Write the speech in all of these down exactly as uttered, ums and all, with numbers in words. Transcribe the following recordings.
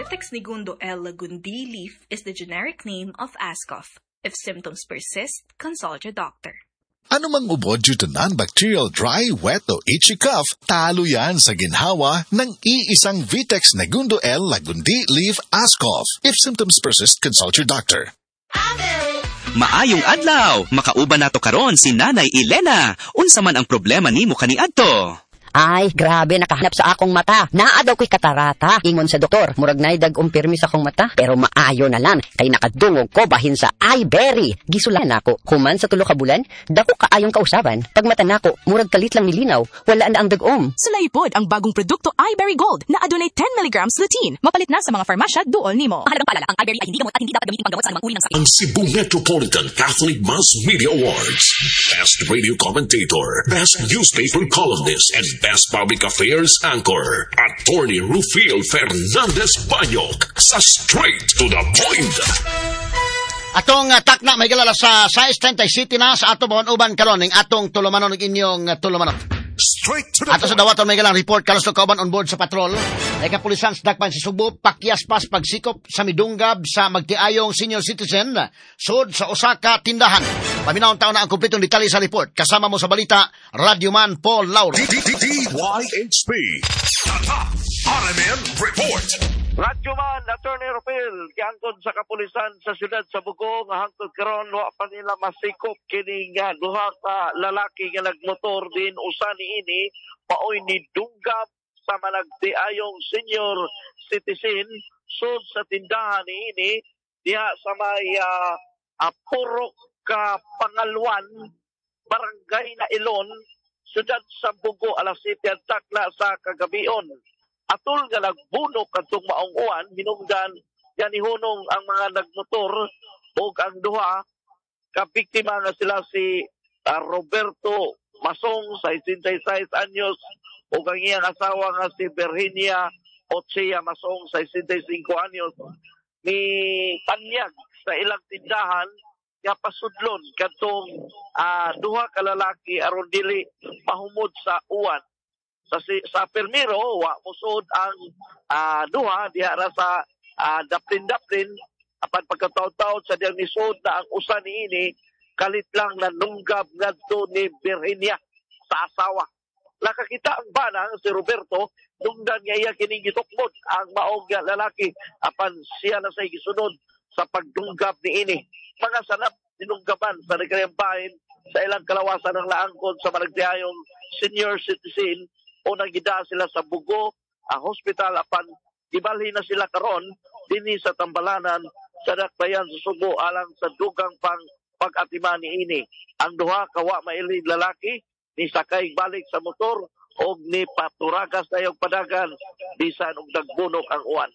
Vitex Segundo L Lagundi leaf is the generic name of Ascof. If symptoms persist, consult your doctor. Ano mang ubod due to non-bacterial dry, wet o itchy cough, talo yan sa ginhawa ng iisang Vitex Segundo L Lagundi leaf Ascof. If symptoms persist, consult your doctor. Maayong adlaw, makauban nato karon si Nanay Elena. Unsa man ang problema nimo kaniadto? Ay, grabe, nakahanap sa akong mata. Naa daw ko'y katarata. Ingon sa doktor, murag na'y dag-ong pirmi sa akong mata. Pero maayo na lang, kay nakadungog ko bahin sa iBerry. Gisulan ako, kuman sa tulo ka bulan, dako kaayong kausaban. Pag mata nako, murag kalit lang nilinaw, wala na ang dag-om. Sulaypod ang bagong produkto iBerry Gold na adunay ten milligrams lutein. Mapalit na sa mga farmasya duol nimo. Mahalagang paalala, ang iBerry ay hindi gamot at hindi dapat gamitin panggamot sa anumang uri ng sakit. Ang Cebu Metropolitan Catholic Mass Media Awards. Best Radio Commentator, Best Newspaper Columnist, and Best Public Affairs Anchor, Attorney Rufil Fernandez Banyok, sa Straight to the Point. Atong uh, takna may galala sa size ten City na sa ato bon uban karon ning atong tulumanon ng inyong uh, tulumanon. Straight to the Ato sa dawaton may galang report kalos to kauban on board sa patrol. Ay kapulisan sa dakpan sa Subo pakyas pas pagsikop sa midunggab sa magtiayong senior citizen sud sa Osaka tindahan. Paminawon taon na ang kumpletong detalye sa report. Kasama mo sa balita, Radyoman Paul Lauro. D Y H P Tatak R M N Report. Radyoman Attorney Rufil giangkon sa kapulisan sa siyudad sa Bugo nga hangtod karon wa pa nila masikop kini nga duha ka lalaki nga nagmotor din usa niini paoy ni dunggab sa managtiayong senior citizen sud sa tindahan niini diha sa may uh, uh, Purok ka Pangalwan, Barangay na Ilon, siyudad sa Bugo, alas siyete takla sa kagabion. Atol nga nagbunok kadtong maong uwan, hinungdan ganihunong ang mga nagmotor o ang duha kabiktima nga sila si uh, Roberto Masong, sesenta y seis anyos, o ang iyang asawa nga si Virginia Ochea Masong, sesenta y cinco anyos, ni tanyag sa ilang tindahan nga pasudlon kadtong uh, duha ka lalaki aron dili mahumod sa uwan. Sa sa permiro wa musod ang uh, duha diha ra sa uh, daplin-daplin apan pagkataw-taw sa diyang nisod na ang usa niini kalit lang na nunggab ngadto ni Virginia sa asawa. Nakakita ang bana si Roberto nungdan nga iya kining gitukmod ang maong lalaki apan siya na say gisunod sa pagdunggab niini. Mga sanap dinunggaban sa nagkayambahin sa ilang kalawasan ng laangkon sa malagdihayong senior citizen o nagida sila sa Bugo, ang hospital apan ibalhin na sila karon dinhi sa Tambalanan sa Dakbayan sa Subo alang sa dugang pang pag-atiman niini. Ang duha kawa mailig lalaki ni sakay balik sa motor o ni paturagas na yung padagan bisan og dagbunok ang uwan.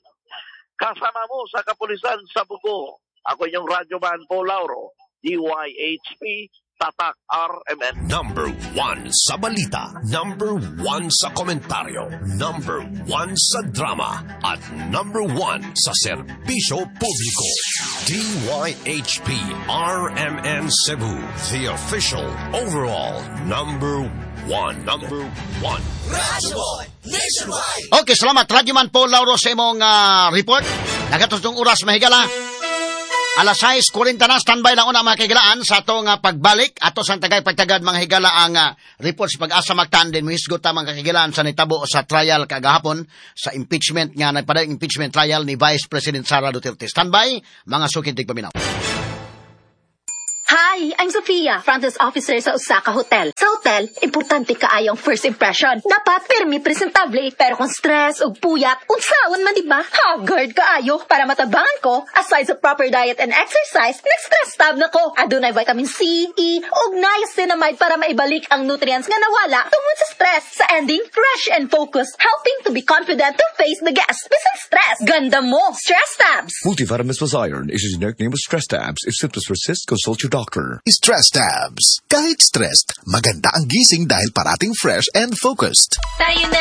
Kasama mo sa kapulisan sa Bugo, ako inyong Radyoman Paul Lauro, D Y H P Tatak R M N. Number one sa balita, number one sa komentaryo, number one sa drama, at number one sa serbisyo publiko. D Y H P R M N Cebu, the official overall number one. Number one. Radyoman Nationwide. Okay, salamat Radyoman Paul Lauro sa imong uh, report. Nagatutong oras mahigala. Alas sais forty na, standby lang una mga kahigalaan sa atong uh, pagbalik. Ato sa tagay pagtagad mga higala ang uh, report sa pag-asa magtandin. Muhisgot ang mga kahigalaan sa nitabo sa trial kagahapon sa impeachment nga nagpadayong impeachment trial ni Vice President Sara Duterte. Standby, mga sukintig paminaw. Hi, I'm Sofia, front desk officer sa Osaka Hotel. Sa hotel, importante kaayong first impression. Dapat pirmi presentable, pero kung stress o puyat, unsaon man diba? Haggard kaayo para matabangan ko. Aside sa proper diet and exercise, nag-stress tab na ko. Adunay vitamin C, E, ug niacinamide para maibalik ang nutrients nga nawala tungod sa stress. Sa ending, fresh and focused, helping to be confident to face the guests. Bisan stress, ganda mo. Stress tabs. Multivitamins plus iron is a generic name of Stress Tabs. If symptoms persist, consult your doctor. Stress Tabs. Kahit stressed, maganda ang gising dahil parating fresh and focused. Tayo na.